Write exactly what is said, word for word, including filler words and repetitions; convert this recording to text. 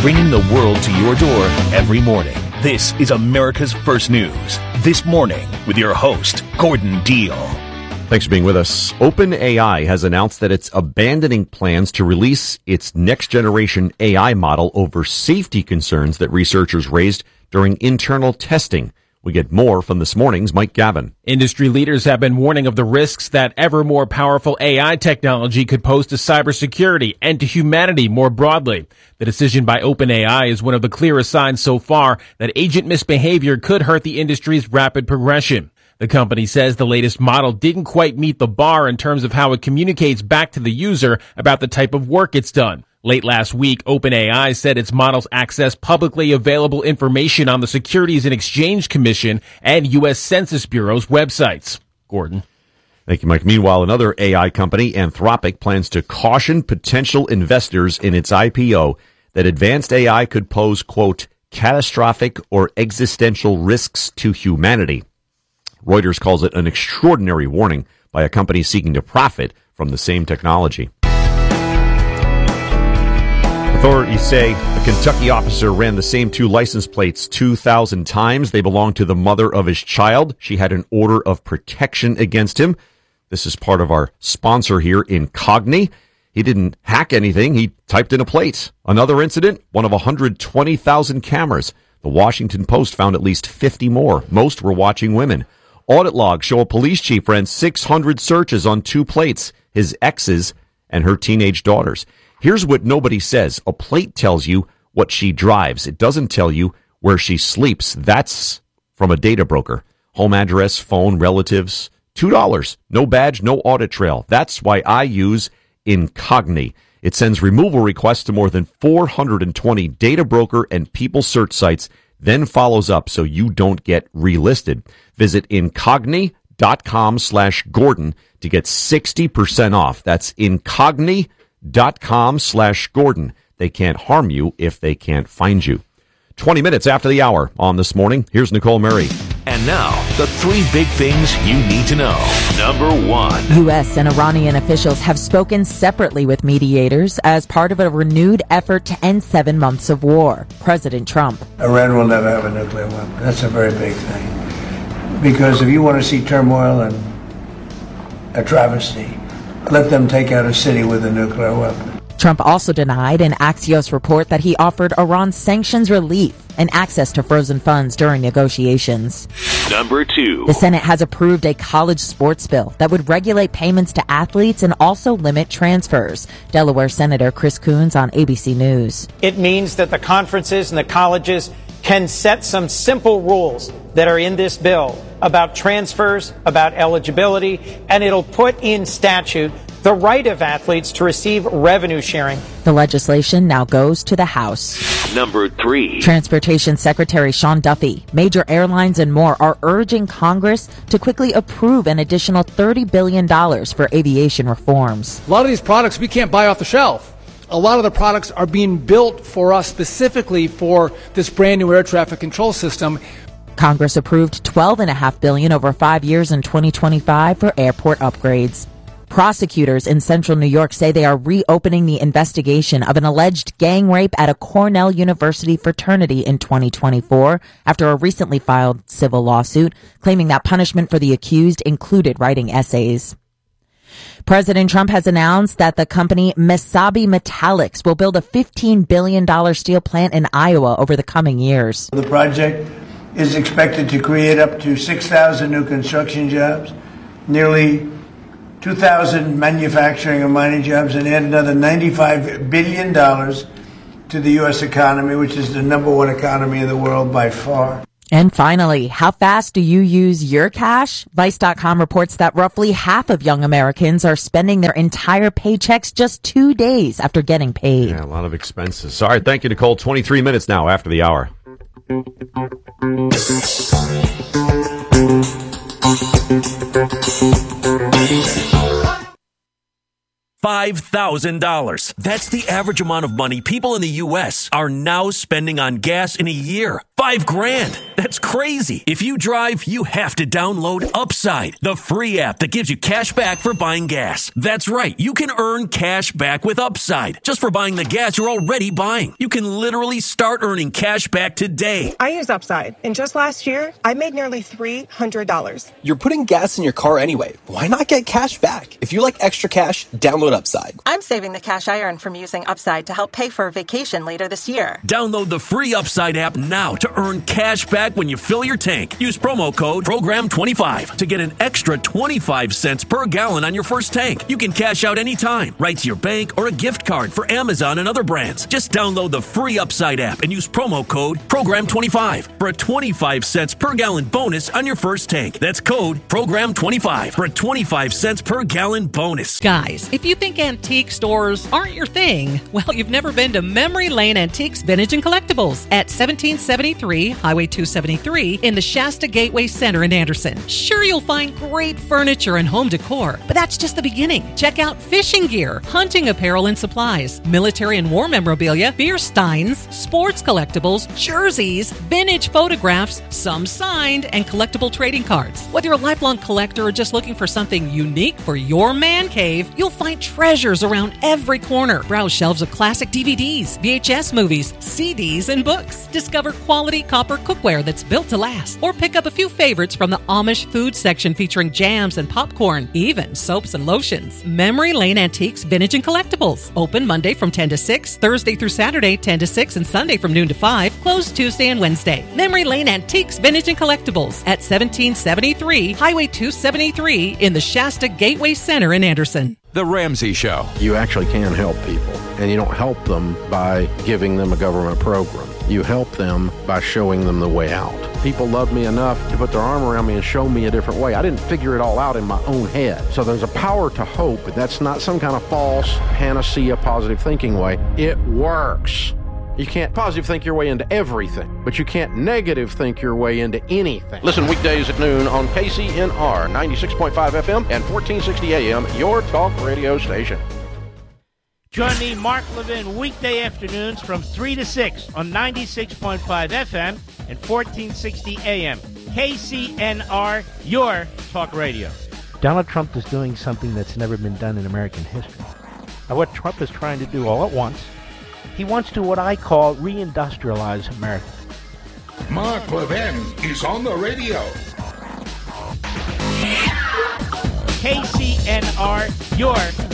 bringing the world to your door every morning. This is America's First News. This morning with your host, Gordon Deal. Thanks for being with us. OpenAI has announced that it's abandoning plans to release its next-generation A I model over safety concerns that researchers raised during internal testing. We get more from this morning's Mike Gavin. Industry leaders have been warning of the risks that ever more powerful A I technology could pose to cybersecurity and to humanity more broadly. The decision by OpenAI is one of the clearest signs so far that agent misbehavior could hurt the industry's rapid progression. The company says the latest model didn't quite meet the bar in terms of how it communicates back to the user about the type of work it's done. Late last week, OpenAI said its models access publicly available information on the Securities and Exchange Commission and U S Census Bureau's websites. Gordon. Thank you, Mike. Meanwhile, another A I company, Anthropic, plans to caution potential investors in its I P O that advanced A I could pose, quote, catastrophic or existential risks to humanity. Reuters calls it an extraordinary warning by a company seeking to profit from the same technology. Authorities say a Kentucky officer ran the same two license plates two thousand times. They belonged to the mother of his child. She had an order of protection against him. This is part of our sponsor here, Incogni. He didn't hack anything. He typed in a plate. Another incident, one of one hundred twenty thousand cameras. The Washington Post found at least fifty more. Most were watching women. Audit logs show a police chief ran six hundred searches on two plates, his ex's and her teenage daughters. Here's what nobody says. A plate tells you what she drives. It doesn't tell you where she sleeps. That's from a data broker. Home address, phone, relatives, two dollars. No badge, no audit trail. That's why I use Incogni. It sends removal requests to more than four hundred twenty data broker and people search sites, then follows up so you don't get relisted. Visit Incogni.com slash Gordon to get sixty percent off. That's Incogni.com dot com slash Gordon. They can't harm you if they can't find you. twenty minutes after the hour on This Morning, here's Nicole Murray. And now, the three big things you need to know. Number one. U S and Iranian officials have spoken separately with mediators as part of a renewed effort to end seven months of war. President Trump. Iran will never have a nuclear weapon. That's a very big thing. Because if you want to see turmoil and a travesty, let them take out a city with a nuclear weapon. Trump also denied an Axios report that he offered Iran sanctions relief and access to frozen funds during negotiations. Number two. The Senate has approved a college sports bill that would regulate payments to athletes and also limit transfers. Delaware Senator Chris Coons on A B C News. It means that the conferences and the colleges can set some simple rules that are in this bill about transfers, about eligibility, and it'll put in statute the right of athletes to receive revenue sharing. The legislation now goes to the House. Number three. Transportation Secretary Sean Duffy, major airlines and more are urging Congress to quickly approve an additional thirty billion dollars for aviation reforms. A lot of these products we can't buy off the shelf. A lot of the products are being built for us specifically for this brand new air traffic control system. Congress approved twelve point five billion dollars over five years in twenty twenty-five for airport upgrades. Prosecutors in central New York say they are reopening the investigation of an alleged gang rape at a Cornell University fraternity in twenty twenty-four after a recently filed civil lawsuit claiming that punishment for the accused included writing essays. President Trump has announced that the company Mesabi Metallics will build a fifteen billion dollars steel plant in Iowa over the coming years. The project is expected to create up to six thousand new construction jobs, nearly two thousand manufacturing and mining jobs, and add another ninety-five billion dollars to the U S economy, which is the number one economy in the world by far. And finally, how fast do you use your cash? Vice dot com reports that roughly half of young Americans are spending their entire paychecks just two days after getting paid. Yeah, a lot of expenses. All right, thank you, Nicole. twenty-three minutes now after the hour. five thousand dollars. That's the average amount of money people in the U S are now spending on gas in a year. five Five grand. That's crazy. If you drive, you have to download Upside, the free app that gives you cash back for buying gas. That's right. You can earn cash back with Upside just for buying the gas you're already buying. You can literally start earning cash back today. I use Upside, and just last year, I made nearly three hundred dollars. You're putting gas in your car anyway. Why not get cash back? If you like extra cash, download Upside. I'm saving the cash I earn from using Upside to help pay for a vacation later this year. Download the free Upside app now to earn cash back when you fill your tank. Use promo code program twenty-five to get an extra twenty-five cents per gallon on your first tank. You can cash out anytime, right to your bank or a gift card for Amazon and other brands. Just download the free Upside app and use promo code program twenty-five for a twenty-five cents per gallon bonus on your first tank. That's code program twenty-five for a twenty-five cents per gallon bonus. Guys, if you think antique stores aren't your thing, well, you've never been to Memory Lane Antiques Vintage and Collectibles at seventeen seventy-three Highway two seventy-three in the Shasta Gateway Center in Anderson. Sure, you'll find great furniture and home decor, but that's just the beginning. Check out fishing gear, hunting apparel and supplies, military and war memorabilia, beer steins, sports collectibles, jerseys, vintage photographs, some signed, and collectible trading cards. Whether you're a lifelong collector or just looking for something unique for your man cave, you'll find treasures around every corner. Browse shelves of classic D V Ds, V H S movies, C Ds, and books. Discover quality copper cookware that's built to last, or pick up a few favorites from the Amish food section featuring jams and popcorn, even soaps and lotions. Memory Lane Antiques Vintage and Collectibles. Open Monday from ten to six, Thursday through Saturday ten to six, and Sunday from noon to five. Closed Tuesday and Wednesday. Memory Lane Antiques Vintage and Collectibles at seventeen seventy-three Highway two seventy-three in the Shasta Gateway Center in Anderson. The Ramsey Show. You actually can help people, and you don't help them by giving them a government program. You help them by showing them the way out. People love me enough to put their arm around me and show me a different way. I didn't figure it all out in my own head. So there's a power to hope, and that's not some kind of false panacea positive thinking way. It works. You can't positive think your way into everything, but you can't negative think your way into anything. Listen weekdays at noon on K C N R ninety-six point five F M and fourteen sixty A M, your talk radio station. Join me, Mark Levin, weekday afternoons from three to six on ninety-six point five F M and fourteen sixty A M. K C N R, your talk radio. Donald Trump is doing something that's never been done in American history. Now, what Trump is trying to do all at once, he wants to what I call reindustrialize America. Mark Levin is on the radio. K C N R, your